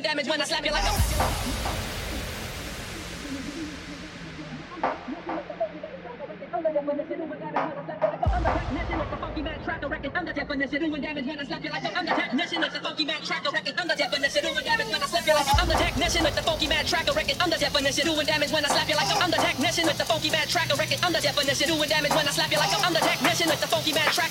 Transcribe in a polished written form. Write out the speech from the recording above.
damage when I slap you like a I'm the definition doing damage when I slap you like I'm the technician of the funky man tracker record. I'm the definition doing damage when I slap you like I'm the technician of the funky man tracker record. I'm the definition doing damage when I slap you like I'm the technician of the funky man tracker record. I'm the definition doing damage when I slap you like I'm the technician of the funky man tracker record. I'm the definition doing damage when I slap you like I'm the technician of the funky man tracker.